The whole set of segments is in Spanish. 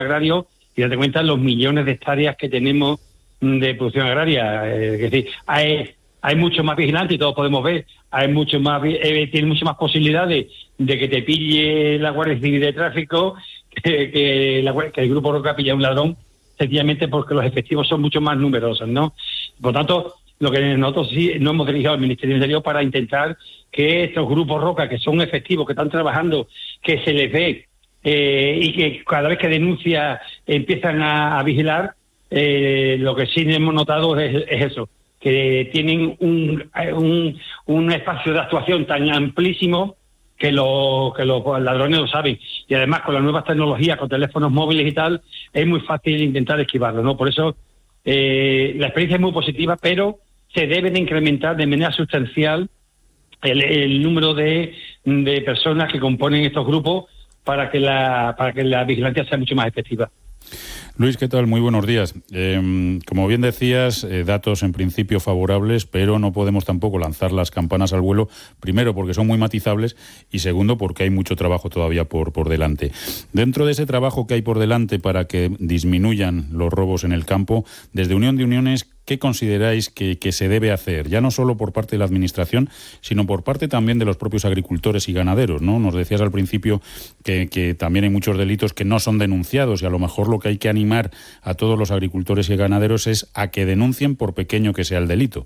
agrario y date cuenta los millones de hectáreas que tenemos de producción agraria. Es decir, hay mucho más vigilantes y todos podemos ver, hay mucho más, tiene muchas más posibilidades de que te pille la Guardia Civil de Tráfico que el Grupo Roca pilla a un ladrón, sencillamente porque los efectivos son mucho más numerosos, ¿no? Por tanto, lo que nosotros sí nos hemos dirigido al Ministerio del Interior para intentar que estos grupos Roca, que son efectivos, que están trabajando, que se les ve y que cada vez que denuncia empiezan a vigilar, lo que sí hemos notado es eso, que tienen un espacio de actuación tan amplísimo que los ladrones lo saben. Y además con las nuevas tecnologías, con teléfonos móviles y tal, es muy fácil intentar esquivarlo, ¿no? Por eso la experiencia es muy positiva, pero se debe de incrementar de manera sustancial el número de personas que componen estos grupos para que la vigilancia sea mucho más efectiva. Luis, ¿qué tal? Muy buenos días. Como bien decías, datos en principio favorables, pero no podemos tampoco lanzar las campanas al vuelo, primero porque son muy matizables y segundo porque hay mucho trabajo todavía por delante. Dentro de ese trabajo que hay por delante para que disminuyan los robos en el campo, desde Unión de Uniones, ¿qué consideráis que se debe hacer? Ya no solo por parte de la Administración, sino por parte también de los propios agricultores y ganaderos, ¿no? Nos decías al principio que también hay muchos delitos que no son denunciados y a lo mejor lo que hay que animar a todos los agricultores y ganaderos es a que denuncien por pequeño que sea el delito.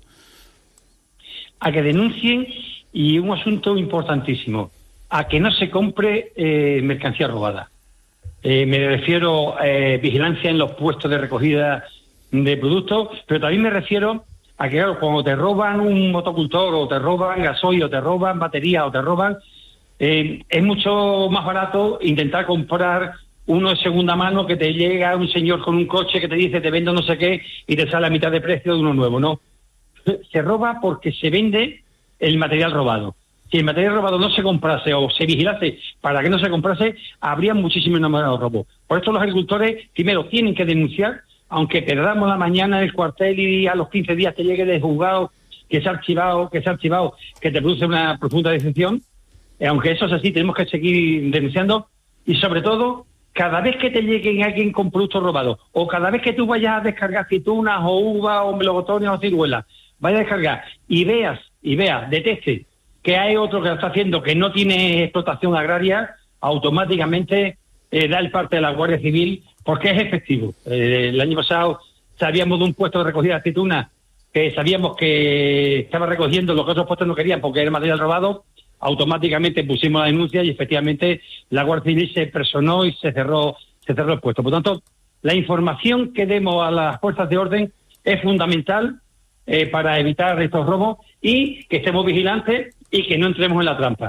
A que denuncien y un asunto importantísimo, a que no se compre mercancía robada. Me refiero a vigilancia en los puestos de recogida de productos, pero también me refiero a que, claro, cuando te roban un motocultor o te roban gasoil o te roban batería o te roban, es mucho más barato intentar comprar uno de segunda mano que te llega un señor con un coche que te dice te vendo no sé qué y te sale a mitad de precio de uno nuevo, ¿no? Se roba porque se vende el material robado. Si el material robado no se comprase o se vigilase para que no se comprase, habría muchísimos números de robo. Por esto los agricultores, primero, tienen que denunciar, aunque perdamos la mañana en el cuartel y a los 15 días te llegue de juzgado que se ha archivado, que te produce una profunda decepción. Aunque eso es así, tenemos que seguir denunciando y sobre todo, cada vez que te llegue alguien con productos robados o cada vez que tú vayas a descargar aceitunas o uvas o melocotones o ciruelas, vayas a descargar y veas, detecte que hay otro que lo está haciendo que no tiene explotación agraria, automáticamente da el parte de la Guardia Civil porque es efectivo. El año pasado sabíamos de un puesto de recogida de aceitunas que sabíamos que estaba recogiendo lo que otros puestos no querían porque era material robado. Automáticamente pusimos la denuncia y efectivamente la Guardia Civil se personó y se cerró el puesto. Por tanto, la información que demos a las fuerzas de orden es fundamental para evitar estos robos y que estemos vigilantes y que no entremos en la trampa.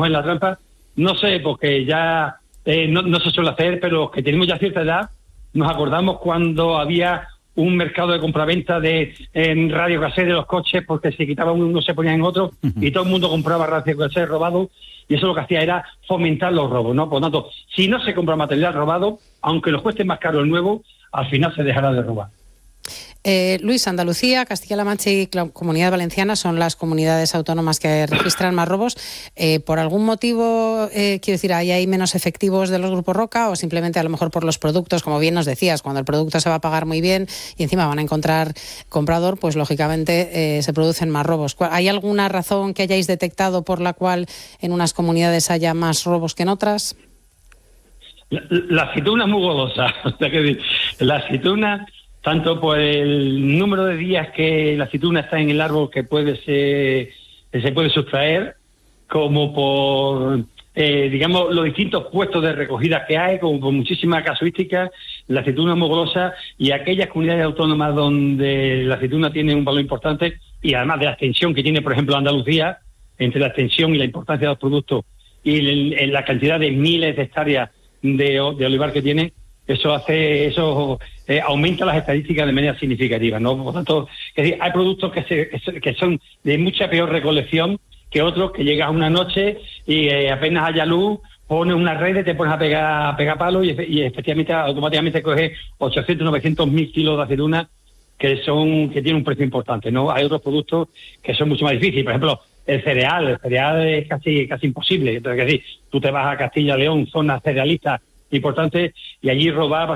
No sé, porque ya no se suele hacer, pero los que tenemos ya cierta edad nos acordamos cuando había un mercado de compraventa de radio casero de los coches porque se quitaban uno, se ponían en otro y todo el mundo compraba radio casero robado y eso lo que hacía era fomentar los robos, ¿no? Por lo tanto, si no se compra material robado, aunque nos cueste más caro el nuevo, al final se dejará de robar. Luis, Andalucía, Castilla-La Mancha y la Comunidad Valenciana son las comunidades autónomas que registran más robos. ¿Por algún motivo, quiero decir, hay menos efectivos de los grupos Roca o simplemente a lo mejor por los productos, como bien nos decías, cuando el producto se va a pagar muy bien y encima van a encontrar comprador, pues lógicamente se producen más robos? ¿Hay alguna razón que hayáis detectado por la cual en unas comunidades haya más robos que en otras? La aceituna es muy golosa. La aceituna, tanto por el número de días que la aceituna está en el árbol que se puede sustraer, como por, digamos, los distintos puestos de recogida que hay, como por muchísimas casuísticas, la aceituna es muy golosa y aquellas comunidades autónomas donde la aceituna tiene un valor importante y además de la extensión que tiene, por ejemplo, Andalucía, entre la extensión y la importancia de los productos y la cantidad de miles de hectáreas de olivar que tiene, eso aumenta las estadísticas de manera significativa, ¿no? Por tanto, es decir, hay productos que son de mucha peor recolección que otros, que llegas una noche y apenas haya luz, pones una red, te pones a pegar palos y efectivamente automáticamente coges 800, 900 mil kilos de aceituna que tienen un precio importante, ¿no? Hay otros productos que son mucho más difíciles, por ejemplo, el cereal es casi imposible. Entonces, es decir, tú te vas a Castilla y León, zona cerealista, importante, y allí robar